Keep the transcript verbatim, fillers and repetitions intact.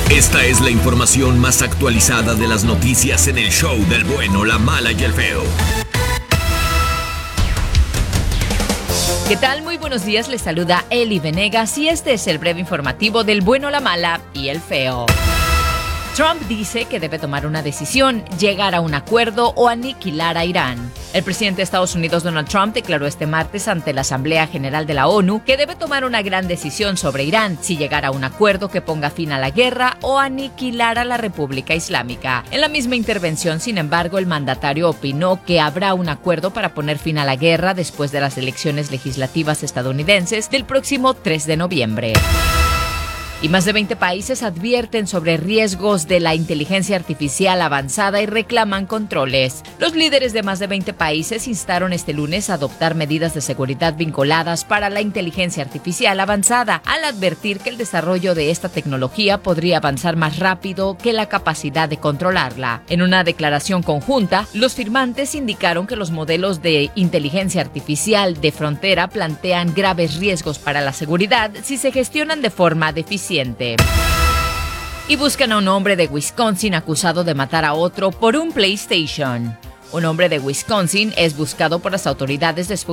Esta es la información más actualizada de las noticias en el show del bueno, la mala y el feo. ¿Qué tal? Muy buenos días, les saluda Eli Venegas y este es el breve informativo del bueno, la mala y el feo. Trump dice que debe tomar una decisión, llegar a un acuerdo o aniquilar a Irán. El presidente de Estados Unidos, Donald Trump, declaró este martes ante la Asamblea General de la ONU que debe tomar una gran decisión sobre Irán, si llegar a un acuerdo que ponga fin a la guerra o aniquilar a la República Islámica. En la misma intervención, sin embargo, el mandatario opinó que habrá un acuerdo para poner fin a la guerra después de las elecciones legislativas estadounidenses del próximo tres de noviembre. Y más de veinte países advierten sobre riesgos de la inteligencia artificial avanzada y reclaman controles. Los líderes de más de veinte países instaron este lunes a adoptar medidas de seguridad vinculadas para la inteligencia artificial avanzada, al advertir que el desarrollo de esta tecnología podría avanzar más rápido que la capacidad de controlarla. En una declaración conjunta, los firmantes indicaron que los modelos de inteligencia artificial de frontera plantean graves riesgos para la seguridad si se gestionan de forma deficiente. Y buscan a un hombre de Wisconsin acusado de matar a otro por un PlayStation. Un hombre de Wisconsin es buscado por las autoridades después